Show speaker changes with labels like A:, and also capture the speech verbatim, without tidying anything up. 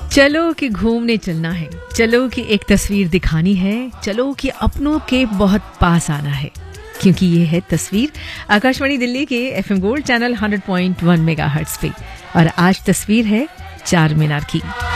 A: चलो कि घूमने चलना है, चलो कि एक तस्वीर दिखानी है, चलो कि अपनों के बहुत पास आना है, क्योंकि ये है तस्वीर आकाशवाणी दिल्ली के FM gold channel hundred point one megahertz पे। और आज तस्वीर है चार मीनार की।